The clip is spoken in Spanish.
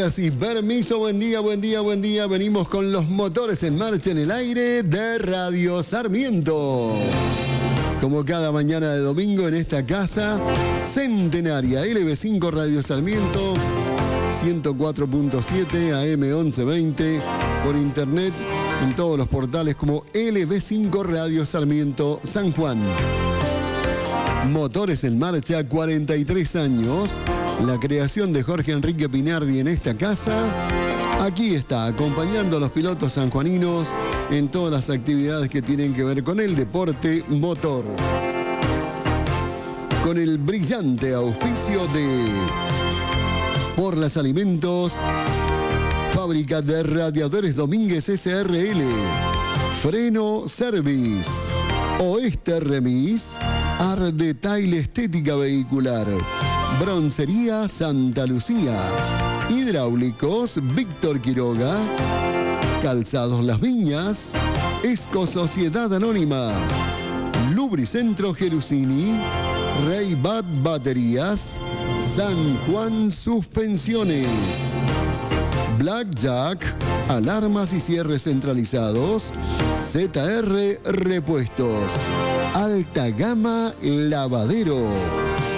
Ahora sí, permiso, buen día, buen día, buen día. Venimos con los motores en marcha en el aire de Radio Sarmiento. Como cada mañana de domingo en esta casa centenaria, LB5 Radio Sarmiento, 104.7 AM 1120, por internet en todos los portales como LB5 Radio Sarmiento San Juan. Motores en marcha, 43 años. La creación de Jorge Enrique Pinardi en esta casa. Aquí está, acompañando a los pilotos sanjuaninos en todas las actividades que tienen que ver con el deporte motor. Con el brillante auspicio de Porlas Alimentos, Fábrica de Radiadores Domínguez SRL, Freno Service, Oeste Remis, Ardetail Estética Vehicular, Broncería Santa Lucía, Hidráulicos Víctor Quiroga, Calzados Las Viñas, Esco Sociedad Anónima, Lubricentro Gerusini, Rey Bat Baterías, San Juan Suspensiones, Blackjack, Alarmas y Cierres Centralizados, ZR Repuestos, Alta Gama Lavadero.